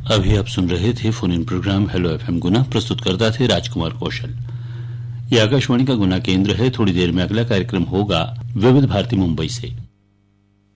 अभी आप सुन रहे थे phone in programme hello FM गुना। प्रस्तुत करता थे राजकुमार कौशल। ये आकाशवाणी का गुना केंद्र है। थोड़ी देर में अगला कार्यक्रम होगा विविध भारती मुंबई से।